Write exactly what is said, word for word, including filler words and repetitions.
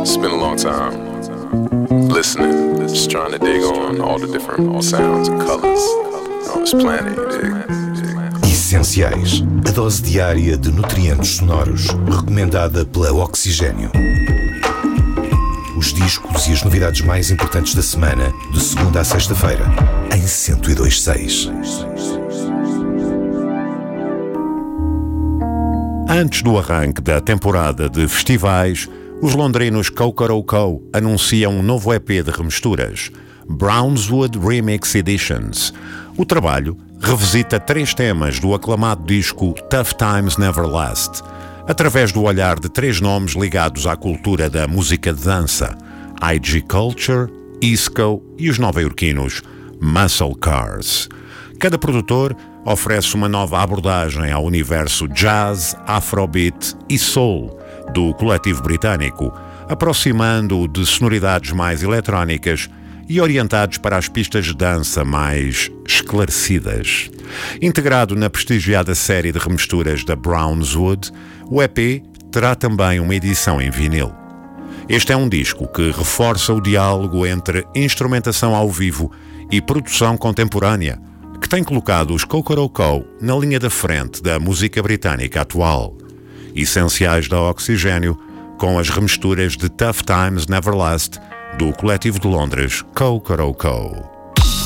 Spent a long time listening, just trying to dig on all the different sounds and colors on this planet, you dig? Essenciais, a dose diária de nutrientes sonoros, recomendada pela Oxigênio. Os discos e as novidades mais importantes da semana, de segunda a sexta-feira, em cento e dois ponto seis. Antes do arranque da temporada de festivais, os londrinos Cocoroco anunciam um novo E P de remisturas, Brownswood Remix Editions. O trabalho revisita três temas do aclamado disco Tough Times Never Last, através do olhar de três nomes ligados à cultura da música de dança: I G Culture, Isco e os nova-iorquinos Muscle Cars. Cada produtor oferece uma nova abordagem ao universo jazz, afrobeat e soul do coletivo britânico, aproximando-o de sonoridades mais eletrónicas e orientados para as pistas de dança mais esclarecidas. Integrado na prestigiada série de remisturas da Brownswood, o E P terá também uma edição em vinil. Este é um disco que reforça o diálogo entre instrumentação ao vivo e produção contemporânea, que tem colocado os Cocoroco na linha da frente da música britânica atual. Essenciais da Oxigênio, com as remisturas de Tough Times Never Last, do coletivo de Londres Cocoroco.